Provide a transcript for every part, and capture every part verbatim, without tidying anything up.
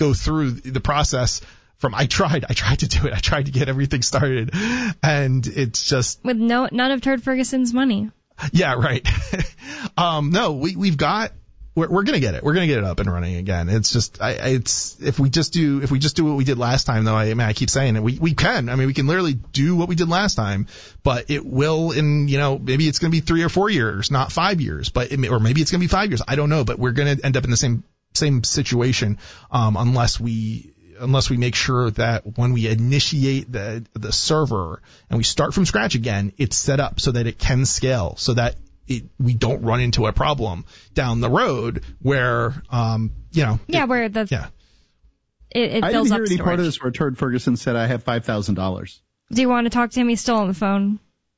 go through the process from I tried, I tried to do it, I tried to get everything started, and it's just with no none of Turd Ferguson's money. Yeah, right. um, no, we we've got. We're, we're gonna get it. We're gonna get it up and running again. It's just, I, it's if we just do if we just do what we did last time, though. I, I mean, I keep saying it. We we can. I mean, we can literally do what we did last time, but it will in you know maybe it's gonna be three or four years, not five years, but it may, or maybe it's gonna be five years. I don't know, but we're gonna end up in the same same situation um, unless we unless we make sure that when we initiate the the server and we start from scratch again, it's set up so that it can scale, so that It, we don't run into a problem down the road where, um, you know. Yeah, it, where the yeah. it, it I fills didn't up hear any storage. part of this where Turd Ferguson said I have five thousand dollars. Do you want to talk to him? He's still on the phone.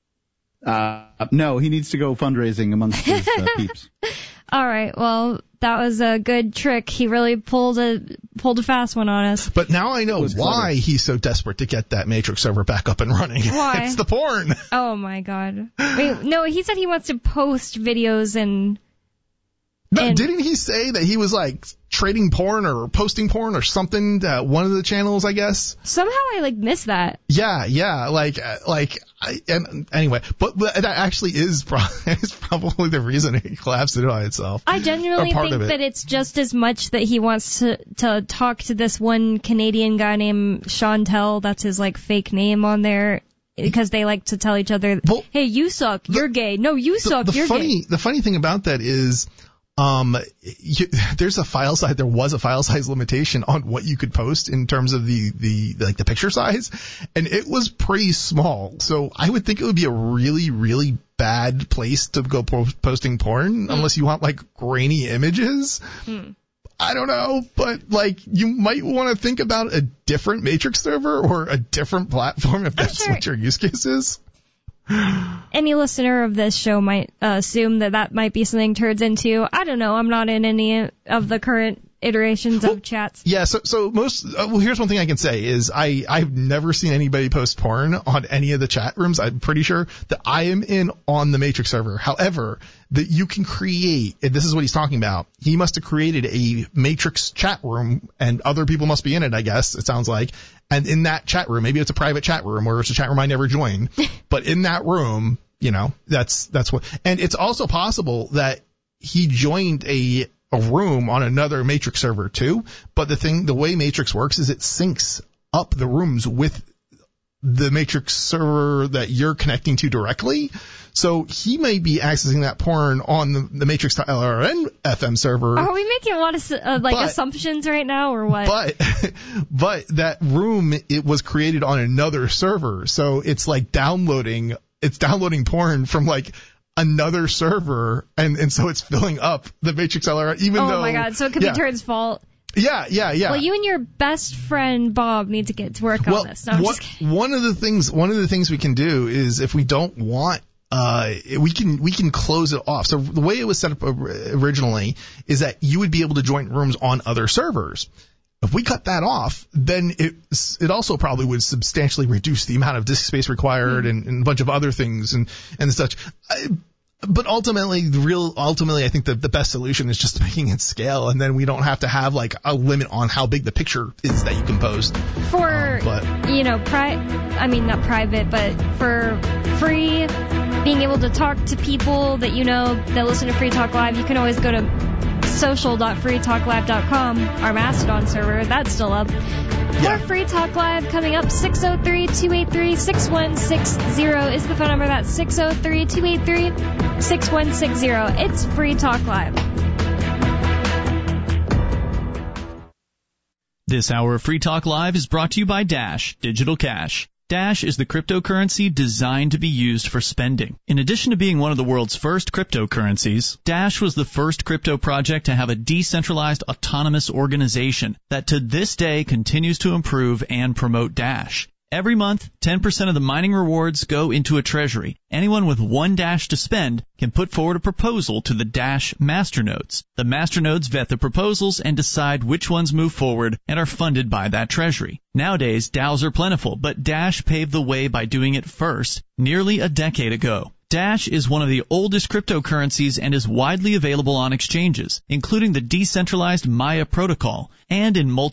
Uh, no, he needs to go fundraising amongst his uh, peeps. All right. Well, that was a good trick. He really pulled a pulled a fast one on us. But now I know why clever. he's so desperate to get that Matrix server back up and running. Why? It's the porn. Oh my God. Wait, no, he said he wants to post videos and. No, and didn't he say that he was like trading porn or posting porn or something to one of the channels, I guess? Somehow I like missed that. Yeah, yeah, like, uh, like, I, and anyway, but, but that actually is, pro- is probably the reason it collapsed it on itself. I genuinely part think of it. that it's just as much that he wants to, to talk to this one Canadian guy named Chantel. That's his like fake name on there. Because they like to tell each other, Well, hey, you suck, the, you're gay. No, you the, suck, the you're funny, gay. The funny thing about that is, Um, you, there's a file size, there was a file size limitation on what you could post in terms of the, the, like the picture size, and it was pretty small. So I would think it would be a really, really bad place to go po- posting porn, mm. unless you want like grainy images. Mm. I don't know, but like you might want to think about a different Matrix server or a different platform if that's sure. what your use case is. Any listener of this show might uh, assume that that might be something Turd's into. I don't know. I'm not in any of the current iterations well, of chats. Yeah, so so most uh, well, here's one thing I can say is I I've never seen anybody post porn on any of the chat rooms. I'm pretty sure that I am in on the Matrix server. However, that you can create, and this is what he's talking about. He must have created a Matrix chat room, and other people must be in it, I guess, it sounds like. And in that chat room, maybe it's a private chat room or it's a chat room I never joined, but in that room, you know, that's that's what. And it's also possible that he joined a a room on another Matrix server too. But the thing, the way Matrix works is it syncs up the rooms with the Matrix server that you're connecting to directly. So he may be accessing that porn on the, the Matrix L R N F M server. Are we making a lot of uh, like but, assumptions right now, or what? But but that room, it was created on another server, so it's like downloading it's downloading porn from like another server, and and so it's filling up the Matrix L R N. Even oh though, my God! So it could yeah. be Turd's fault. Yeah, yeah, yeah. Well, you and your best friend Bob need to get to work well, on this. No, I'm what, just kidding. One of the things one of the things we can do is if we don't want. Uh, we can we can close it off. So the way it was set up originally is that you would be able to join rooms on other servers. If we cut that off, then it it also probably would substantially reduce the amount of disk space required mm. and, and a bunch of other things and and such. I, But ultimately, the real, ultimately, I think the, the best solution is just making it scale, and then we don't have to have like a limit on how big the picture is that you can post. For, um, but, you know, pri- I mean, not private, but for free, being able to talk to people that you know that listen to Free Talk Live, you can always go to social dot free talk live dot com, our Mastodon server. That's still up. Yeah. For Free Talk Live coming up, six oh three, two eight three, six one six oh is the phone number. That's six oh three, two eight three, six one six oh. It's Free Talk Live. This hour of Free Talk Live is brought to you by Dash Digital Cash. Dash is the cryptocurrency designed to be used for spending. In addition to being one of the world's first cryptocurrencies, Dash was the first crypto project to have a decentralized autonomous organization that to this day continues to improve and promote Dash. Every month, ten percent of the mining rewards go into a treasury. Anyone with one Dash to spend can put forward a proposal to the Dash masternodes. The masternodes vet the proposals and decide which ones move forward and are funded by that treasury. Nowadays, DAOs are plentiful, but Dash paved the way by doing it first, nearly a decade ago. Dash is one of the oldest cryptocurrencies and is widely available on exchanges, including the decentralized Maya protocol, and in multiple